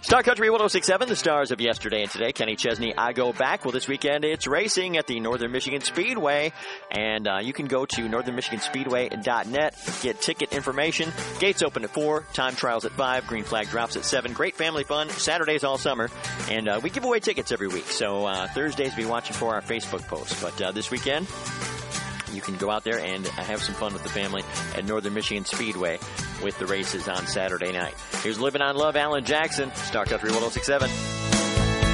Star Country 106.7, the stars of yesterday and today. Kenny Chesney, I Go Back. Well, this weekend it's racing at the Northern Michigan Speedway. And you can go to northernmichiganspeedway.net, get ticket information. Gates open at 4, time trials at 5, green flag drops at 7. Great family fun, Saturdays all summer. And we give away tickets every week. So Thursdays, be watching for our Facebook post. But this weekend, you can go out there and have some fun with the family at Northern Michigan Speedway with the races on Saturday night. Here's Living on Love, Alan Jackson, Star Country 106.7.